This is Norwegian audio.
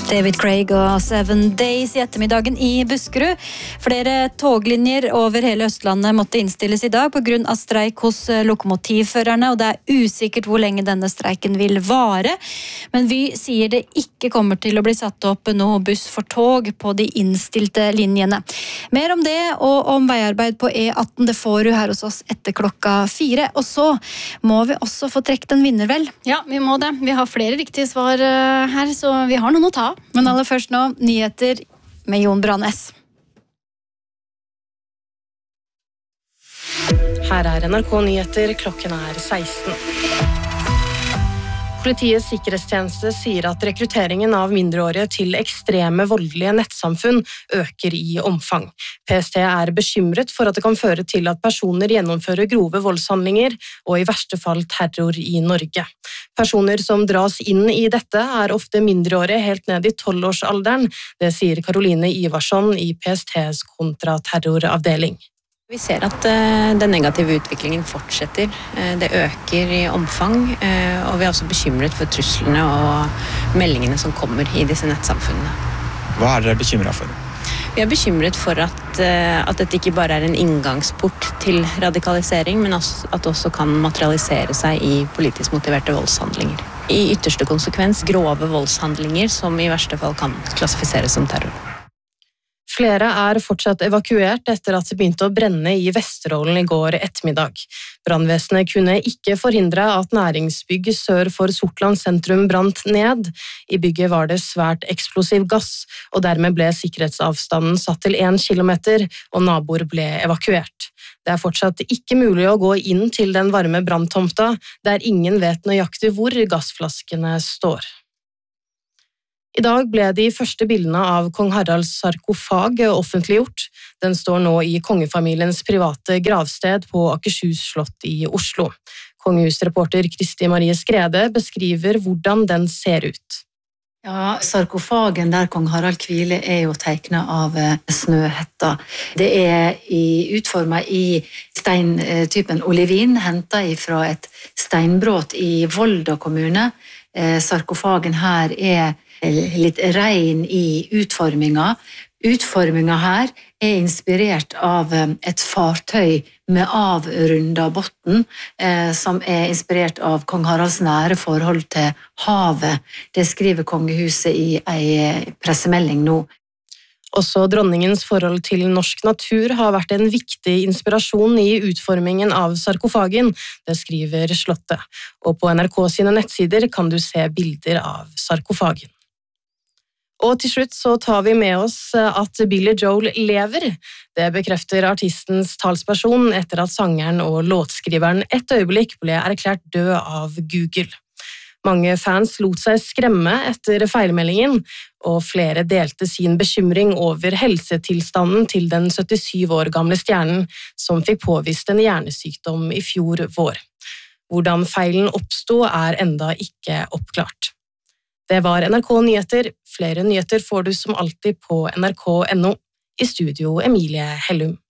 David Craig og 7 Days i ettermiddagen i Buskerud. Flere toglinjer over hele Østlandet måtte innstilles i dag på grunn av streik hos lokomotivførerne, og det er usikkert hvor lenge denne streiken vil vare. Men Vy sier det ikke kommer til å bli satt opp noe buss for tog på de innstilte linjene. Mer om det og om veiarbeid på E18 det får du her hos oss etter 4:00. Og så må vi også få trekt en vinner, vel? Ja, vi må det. Vi har flere riktige svar her, så vi har noen å ta. Men aller først nå, nyheter med Jon Brannes. Her er NRK Nyheter, klokken er 16. Politiets sikkerhetstjeneste sier at rekrutteringen av mindreårige til ekstreme voldelige nettsamfunn øker i omfang. PST er bekymret for at det kan føre til at personer gjennomfører grove voldshandlinger og i verste fall terror i Norge. Personer som dras inn i dette er ofte mindreårige helt ned i 12-årsalderen, det sier Caroline Ivarsson i PSTs kontraterroravdeling. Vi ser at den negative utviklingen fortsetter. Det øker i omfang, og vi er også bekymret for truslene og meldingene som kommer i disse nettsamfunnene. Hva er dere bekymret for? Vi er bekymret for at dette ikke bare er en inngangsport til radikalisering, men at det også kan materialisere seg i politisk motiverte voldshandlinger. I ytterste konsekvens grove voldshandlinger som i verste fall kan klassifiseres som terror. Flere er fortsatt evakuert etter at det begynte å brenne i Vesterålen i går ettermiddag. Brannvesenet kunne ikke forhindre at næringsbygg sør for Sortland sentrum brant ned. I bygget var det svært eksplosiv gass, og dermed ble sikkerhetsavstanden satt til 1 kilometer, og naboer ble evakuert. Det er fortsatt ikke mulig å gå inn til den varme branntomta, der ingen vet nøyaktig hvor gassflaskene står. I dag ble de første bildene av kong Haralds sarkofag offentliggjort. Den står nå i kongefamiliens private gravsted på Akershus slott i Oslo. Kongehusreporter Kristi Marie Skrede beskriver hvordan den ser ut. Ja, sarkofagen der kong Harald hviler er jo tegnet av Snøhetta. Det er utformet i steintypen olivin, hentet fra et steinbrott i Volda kommune. Sarkofagen her er litt rein i utforminga. Utforminga her er inspirert av et fartøy med avrunda botten, som er inspirert av kong Haralds nære forhold til havet. Det skriver kongehuset i en pressemelding nå. Også dronningens forhold til norsk natur har vært en viktig inspirasjon i utformingen av sarkofagen, det skriver slottet. Og på NRK sine nettsider kan du se bilder av sarkofagen. Og til slutt så tar vi med oss at Billy Joel lever. Det bekrefter artistens talsperson etter at sangeren og låtskriveren et øyeblikk ble erklært død av Google. Mange fans lot seg skremme etter feilmeldingen, og flere delte sin bekymring over helsetilstanden til den 77 år gamle stjernen som fikk påvist en hjernesykdom i fjor vår. Hvordan feilen oppstod er enda ikke oppklart. Det var NRK Nyheter. Flere nyheter får du som alltid på nrk.no. I studio Emilie Hellum.